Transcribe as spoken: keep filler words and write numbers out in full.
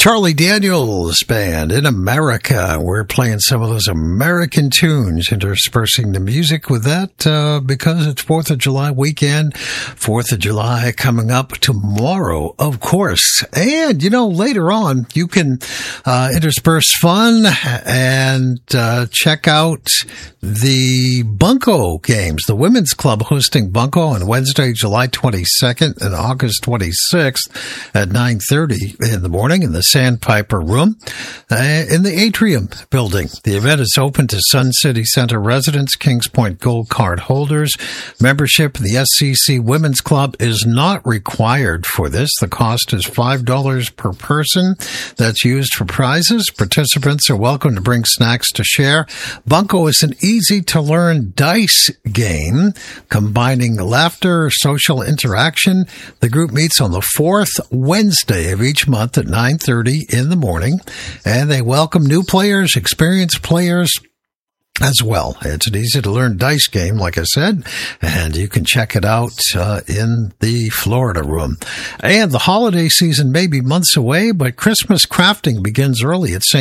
Charlie Daniels Band in America. We're playing some of those American tunes, interspersing the music with that uh, because it's fourth of July weekend. fourth of July coming up tomorrow, of course. And, you know, later on, you can uh, intersperse fun and uh, check out the Bunko games. The Women's Club hosting Bunko on Wednesday, July twenty-second and August twenty-sixth at nine thirty in the morning in the Sandpiper Room uh, in the Atrium building. The event is open to Sun City Center residents, Kings Point Gold Card holders. Membership in the S C C Women's Club is not required for this. The cost is five dollars per person. That's used for prizes. Participants are welcome to bring snacks to share. Bunko is an easy-to-learn dice game combining laughter, social interaction. The group meets on the fourth Wednesday of each month at nine thirty in the morning, and they welcome new players, experienced players as well. It's an easy-to-learn dice game, like I said, and you can check it out uh, in the Florida Room. And the holiday season may be months away, but Christmas crafting begins early at Saint